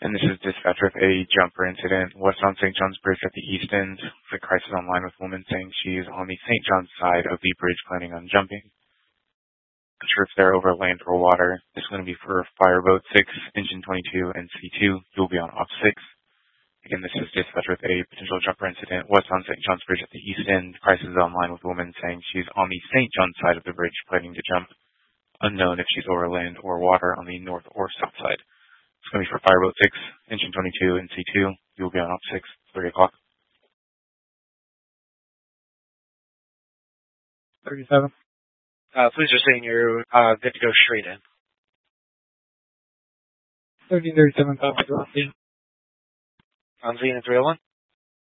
And this is dispatch with a jumper incident west on St. John's Bridge at the east end. The crisis online with a woman saying she is on the St. John's side of the bridge planning on jumping. Not sure if they're over land or water. This is going to be for Fireboat 6, Engine 22, and C2. You'll be on Op 6. Again, this is dispatch with a potential jumper incident west on St. John's Bridge at the east end. Crisis online with a woman saying she's on the St. John's side of the bridge planning to jump. Unknown if she's over land or water on the north or south side. It's going to be for Fireboat 6, Engine 22, and C2. You'll be on Op 6, 3 o'clock. 37. Police are saying you're good to go straight in. 1337, copy. On Zenith 301.